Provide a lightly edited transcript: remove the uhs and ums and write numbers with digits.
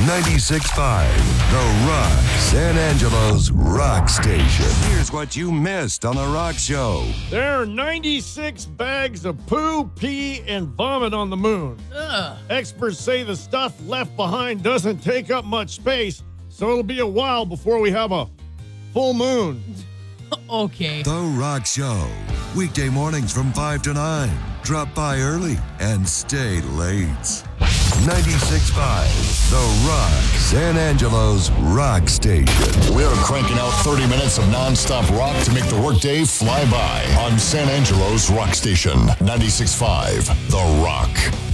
96.5, The Rock, San Angelo's rock station. Here's what you missed on The Rock Show. There are 96 bags of poo, pee, and vomit on the moon. Experts say the stuff left behind doesn't take up much space, so it'll be a while before we have a full moon. Okay. The Rock Show, weekday mornings from 5 to 9. Drop by early and stay late. 96.5, The Rock, San Angelo's rock station. We're cranking out 30 minutes of nonstop rock to make the workday fly by on San Angelo's rock station. 96.5, The Rock.